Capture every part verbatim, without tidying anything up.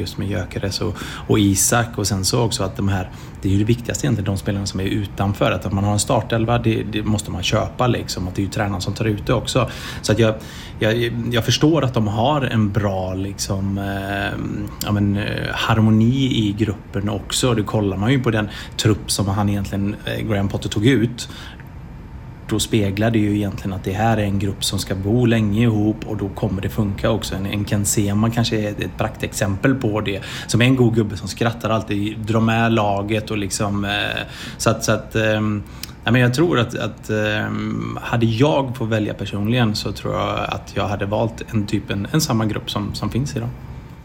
just med Gyökeres och, och Isak, och sen så också att de här, det är ju det viktigaste egentligen, de spelarna som är utanför, att, att man har en startelva, det, det måste man köpa liksom, att det är ju tränaren som tar ut det också. Så att jag, jag, jag förstår att de har en bra liksom, eh, ja, men, eh, harmoni i gruppen också. Det kollar man ju på den trupp som han egentligen, eh, Graham Potter tog ut. Då speglar det ju egentligen att det här är en grupp som ska bo länge ihop, och då kommer det funka också. En, en Ken Sema kanske är ett praktexempel på det, som är en god gubbe som skrattar alltid, drar med laget och liksom eh, så att, så att eh, ja, men jag tror att, att eh, hade jag fått välja personligen, så tror jag att jag hade valt en typ en, en samma grupp som, som finns idag.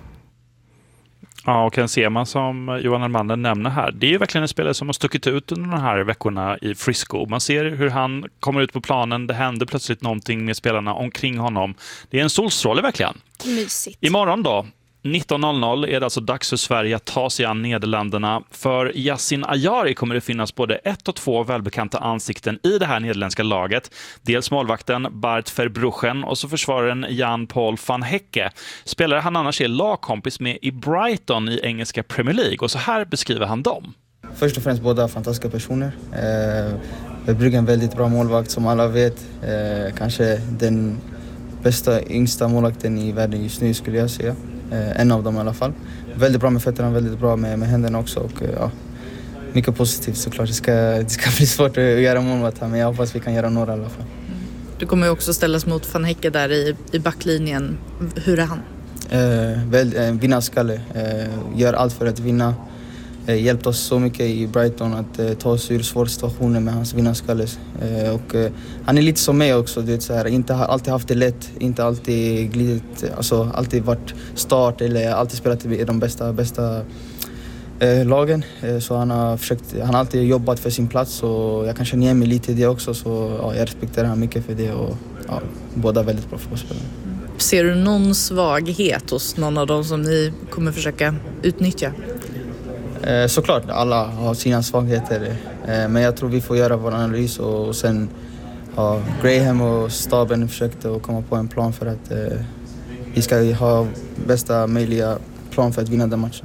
Ja, och Ken Sema som Johan Elmander nämner här, det är ju verkligen en spelare som har stuckit ut under de här veckorna i Frisco. Man ser hur han kommer ut på planen, det händer plötsligt någonting med spelarna omkring honom. Det är en solstråle verkligen. Mysigt. Imorgon då, nitton noll noll, är det alltså dags för Sverige att ta sig an Nederländerna. För Yassin Ayari kommer det finnas både ett och två välbekanta ansikten i det här nederländska laget. Dels målvakten Bart Verbruggen och så försvararen Jan-Paul van Hecke. Spelare han annars är lagkompis med i Brighton i engelska Premier League. Och så här beskriver han dem. Först och främst båda fantastiska personer. Eh, Verbruggen väldigt bra målvakt som alla vet. Eh, kanske den bästa yngsta målvakten i världen just nu skulle jag säga. Eh, en av dem i alla fall. Väldigt bra med fötterna, väldigt bra med, med händerna också. Och, ja, mycket positivt såklart. Det ska, det ska bli svårt att göra mål här, men jag hoppas vi kan göra några i alla fall. Du kommer ju också ställas mot Van Hecke där i, i backlinjen. Hur är han? Eh, väl, eh, vinnarskalle. Eh, gör allt för att vinna. Eh, hjälpt oss så mycket i Brighton att eh, ta oss ur svåra situationer med hans vinnarskalle. Eh, och, eh, han är lite som mig också. Det är så här, inte har alltid haft det lätt. Inte alltid glidit. Alltså, alltid varit start eller alltid spelat i de bästa, bästa eh, lagen. Eh, så han har, försökt, han har alltid jobbat för sin plats. Och jag kan känna igen mig lite i det också. Så ja, jag respekterar han mycket för det. Och, ja, båda väldigt bra fotbollsspelare. Ser du någon svaghet hos någon av dem som ni kommer försöka utnyttja? Eh, såklart, alla har sina svagheter. Eh, men jag tror vi får göra vår analys och, och sen har Graham och staben försökt att komma på en plan för att eh, vi ska ha bästa möjliga plan för att vinna den matchen.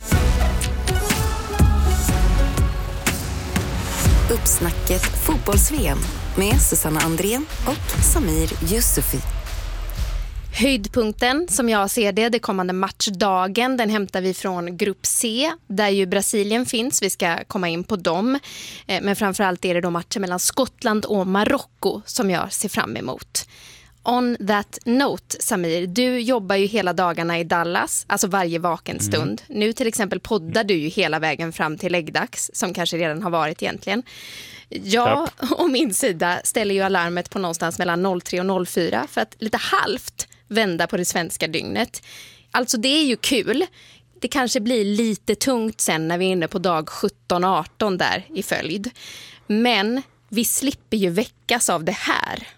Uppsnacket fotbolls-V M med Susanna Andrén och Samir Yusufi. Höjdpunkten som jag ser det, det kommande matchdagen, den hämtar vi från grupp C där ju Brasilien finns, vi ska komma in på dem. Men framförallt är det då matchen mellan Skottland och Marocko som jag ser fram emot. On that note, Samir, du jobbar ju hela dagarna i Dallas, alltså varje vaken stund. Mm. Nu till exempel poddar du ju hela vägen fram till läggdags, som kanske redan har varit egentligen. Jag och min sida ställer ju alarmet på någonstans mellan noll tre och noll fyra för att lite halvt vända på det svenska dygnet. Alltså det är ju kul. Det kanske blir lite tungt sen när vi är inne på dag sjutton arton där i följd. Men vi slipper ju väckas av det här.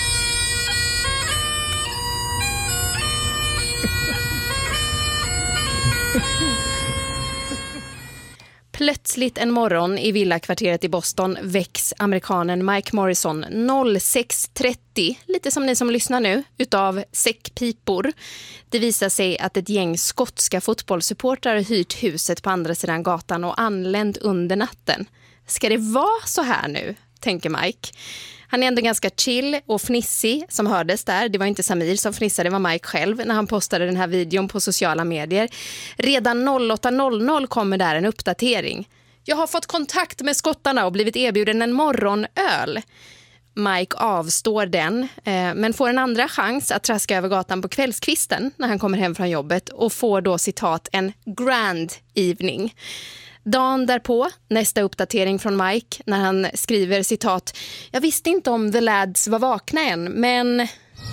Plötsligt en morgon i villakvarteret i Boston väcks amerikanen Mike Morrison sex trettio, lite som ni som lyssnar nu, utav säckpipor. Det visar sig att ett gäng skotska fotbollssupportrar har hyrt huset på andra sidan gatan och anlänt under natten. Ska det vara så här nu, tänker Mike. Han är ändå ganska chill och fnissig som hördes där. Det var inte Samir som fnissade, det var Mike själv när han postade den här videon på sociala medier. Redan åtta noll noll kommer där en uppdatering. Jag har fått kontakt med skottarna och blivit erbjuden en morgonöl. Mike avstår den, men får en andra chans att traska över gatan på kvällskvisten när han kommer hem från jobbet och får då citat en grand evening. Dagen därpå, nästa uppdatering från Mike när han skriver citat: jag visste inte om the lads var vakna än, men...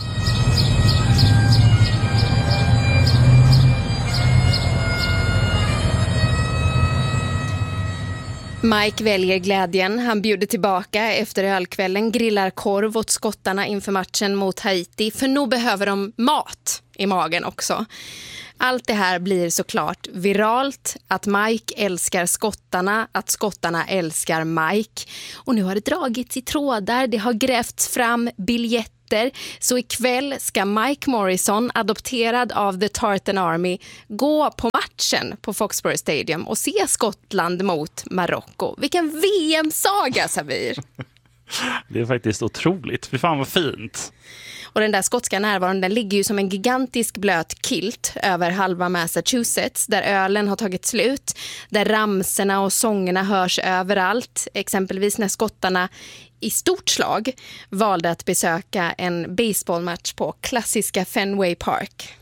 Mike väljer glädjen. Han bjuder tillbaka efter ölkvällen, grillar korv åt skottarna inför matchen mot Haiti, för nog behöver de mat i magen också. Allt det här blir såklart viralt, att Mike älskar skottarna, att skottarna älskar Mike. Och nu har det dragits i trådar, det har grävts fram biljetter biljetter. Så ikväll ska Mike Morrison, adopterad av The Tartan Army, gå på matchen på Foxborough Stadium och se Skottland mot Marocko. Vilken V M-saga, Samir! Det är faktiskt otroligt. Fy fan vad fint. Och den där skotska närvaron, den ligger ju som en gigantisk blöt kilt över halva Massachusetts, där ölen har tagit slut, där ramserna och sångerna hörs överallt. Exempelvis när skottarna i stort slag valde att besöka en baseballmatch på klassiska Fenway Park.